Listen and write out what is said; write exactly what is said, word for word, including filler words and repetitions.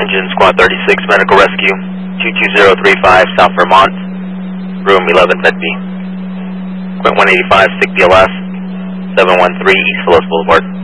Engine Squad thirty-six Medical Rescue, two two zero three five South Vermont, room eleven Medby. Quint one eighty-five, S I C B L S, seven one three East Phillips Boulevard.